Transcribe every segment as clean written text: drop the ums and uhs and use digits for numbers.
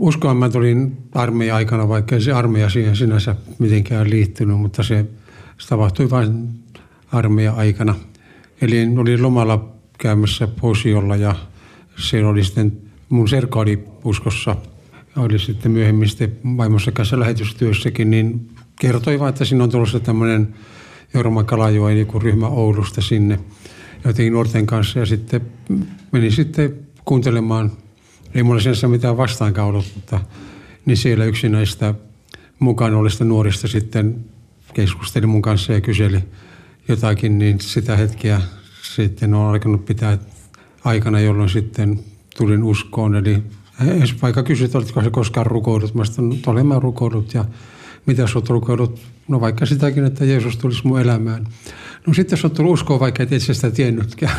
uskoon mä tulin armeijan aikana, vaikka ei se armeija siihen sinänsä mitenkään liittynyt, mutta se tapahtui vain armeijan aikana. Eli olin lomalla käymässä Posiolla ja siellä oli sitten, mun serkka oli uskossa, oli sitten myöhemmin sitten vaimossa kanssa lähetystyössäkin, niin kertoi vaan, että siinä on tulossa tämmöinen Jorma Kalajoen joku ryhmä Oulusta sinne jotenkin nuorten kanssa ja sitten menin sitten kuuntelemaan, ei mulla sinänsä mitään vastaankaan ollut, mutta niin siellä yksi näistä mukana olista nuorista sitten keskusteli mun kanssa ja kyseli jotakin, niin sitä hetkeä sitten on alkanut pitää aikana, jolloin sitten tulin uskoon. Eli vaikka kysyt, oletko se koskaan rukoillut, mä sanoin, että olen mä rukoillut ja mitä sä oot rukoillut? No vaikka sitäkin, että Jeesus tulisi mun elämään. No sitten sä oot tullut uskoon, vaikka et itse sitä tiennytkään.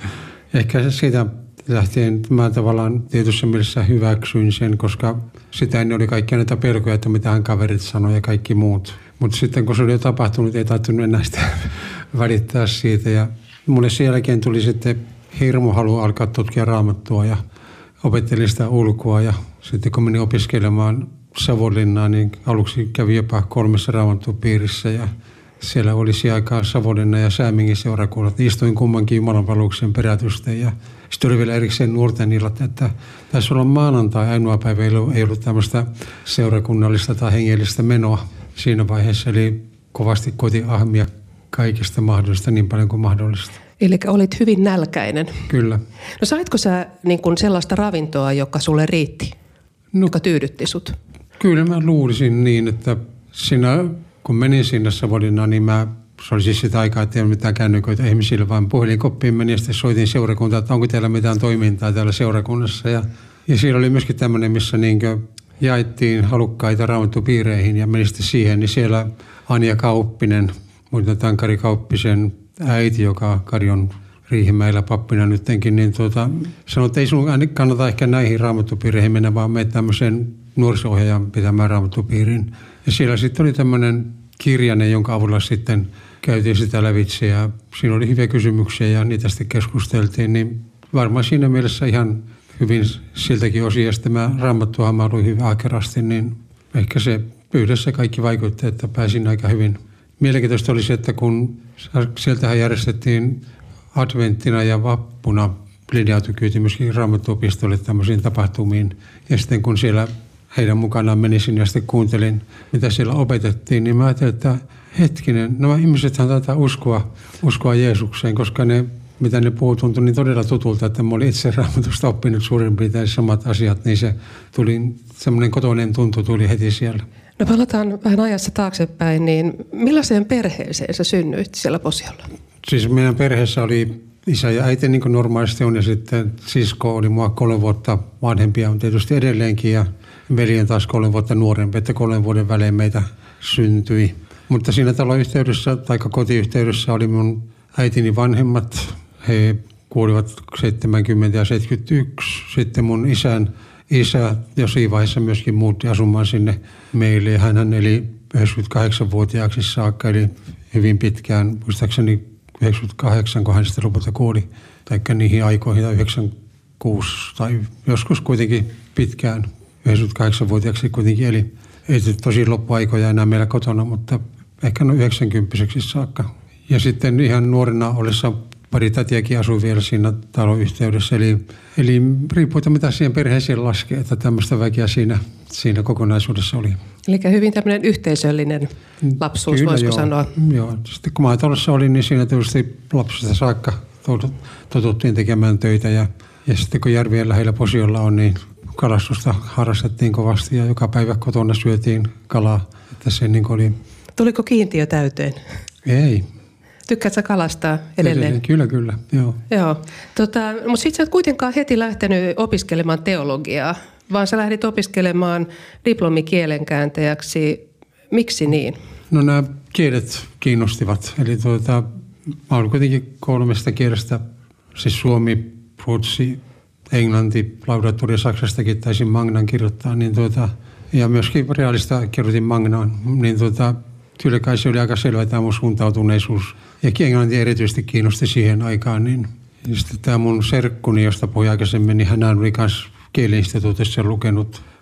Ehkä siitä lähtien mä tavallaan tietyssä mielessä hyväksyin sen, koska sitä ennen oli kaikkia näitä pelkoja, että mitä kaverit sanoi ja kaikki muut. Mutta sitten kun se oli jo tapahtunut, ei taittunut enää sitä välittää siitä. Ja mulle sen jälkeen tuli sitten hirmu halu alkaa tutkia Raamattua ja opettelin sitä ulkoa. Ja sitten kun menin opiskelemaan Savonlinnaan, niin aluksi kävi jopa 3 raamattupiirissä ja siellä olisi aikaa Savonlinnan ja Säämingin seurakunnat. Istuin kummankin jumalanpalveluksen perätysten ja sitten oli vielä erikseen nuorten illat, että taisi olla maanantai ainoa päivä, ei ollut tämmöistä seurakunnallista tai hengellistä menoa siinä vaiheessa. Eli kovasti koitin ahmia kaikista mahdollista niin paljon kuin mahdollista. Eli olit hyvin nälkäinen. Kyllä. No saitko sä niin kuin sellaista ravintoa, joka sulle riitti, joka tyydytti sut? Kyllä mä luulisin niin, että siinä, kun menin sinne Savonlinnaan, niin se oli siis sitä aikaa, että ei ole mitään kännyköitä ihmisille, vaan puhelinkoppiin menin ja sitten soitin seurakuntaan, että onko teillä mitään toimintaa täällä seurakunnassa. Ja siellä oli myöskin tämmöinen, missä jaettiin halukkaita raamattupiireihin ja menin sitten siihen, niin siellä Anja Kauppinen, muuten Kari Kauppisen äiti, joka Kari on Riihimäellä pappina nyttenkin, niin sanoi, että ei sun kannata ehkä näihin raamattupiireihin mennä, vaan mene tämmöisen nuoriso-ohjaajan pitämään raamattupiirin. Ja siellä sitten oli tämmöinen kirjainen, jonka avulla sitten käytiin sitä lävitse ja siinä oli hyviä kysymyksiä ja niitä sitten keskusteltiin, niin varmaan siinä mielessä ihan hyvin siltäkin osin. Ja sitten Raamattuahan mä luin hyvin ahkerasti, niin ehkä se yhdessä kaikki vaikutti, että pääsin aika hyvin. Mielenkiintoista oli se, että kun sieltähän järjestettiin adventtina ja vappuna linja-autokyyti myöskin Raamattuopistolle tämmöisiin tapahtumiin. Ja sitten kun siellä heidän mukanaan menisin ja sitten kuuntelin, mitä siellä opetettiin, niin mä ajattelin, että hetkinen, nämä ihmisethän taitaa uskoa Jeesukseen, koska ne, mitä ne puhuu, tuntui niin todella tutulta, että mä olin itse Raamatusta oppinut suurin piirtein samat asiat, niin se tuli, semmoinen kotoinen tuntu tuli heti siellä. No palataan vähän ajassa taaksepäin, niin millaiseen perheeseen sä synnyit siellä Posiolla? Siis meidän perheessä oli isä ja äiti niin kuin normaalisti on ja sitten sisko oli mua 3 vuotta vanhempia, on tietysti edelleenkin ja veli taas 3 vuotta nuorempi, että 3 vuoden välein meitä syntyi. Mutta siinä taloyhteydessä tai kotiyhteydessä oli mun äitini vanhemmat, he kuolivat 70 ja 71. Sitten mun isä jossain vaiheessa myöskin muutti asumaan sinne meille ja hän eli 98-vuotiaaksi saakka, eli hyvin pitkään, muistaakseni 98, kun hän sitten lopulta kuoli, tai niihin aikoihin, 96 tai joskus kuitenkin pitkään, 98-vuotiaaksi kuitenkin, eli ei tosi loppuaikoja enää meillä kotona, mutta ehkä noin 90 saakka. Ja sitten ihan nuorena ollessa pari tätiäkin asui vielä siinä taloyhteydessä, eli riippuu, mitä siihen perheeseen laskee, että tämmöistä väkeä siinä kokonaisuudessa oli. Eli hyvin tämmöinen yhteisöllinen lapsuus, kyllä, voisiko sanoa? Joo, sitten kun maatalossa olin, niin siinä tietysti lapsesta saakka totuttiin tekemään töitä ja sitten kun järvien lähellä Posiolla on, niin kalastusta harrastettiin kovasti ja joka päivä kotona syötiin kalaa, että se niin oli. Tuliko kiintiö täyteen? Ei. Tykkäätkö kalastaa edelleen? Kyllä, joo. Mutta sitten sä et kuitenkaan heti lähtenyt opiskelemaan teologiaa, vaan sä lähdit opiskelemaan diplomikielenkääntäjäksi. Miksi niin? No nämä kielet kiinnostivat. Eli mä olin kuitenkin 3 kielestä, siis suomi, ruotsi, englanti, laudatuuri ja saksastakin taisin Magnan kirjoittaa, niin ja myöskin realista kirjoitin Magnaan, niin kyllä kai se oli aika selvä tämä mun suuntautuneisuus. Ja englanti erityisesti kiinnosti siihen aikaan. Niin. Ja sitten tämä mun serkkuni, josta puhuin aikaisemmin, niin hän oli myös kieli-instituutissa lukenut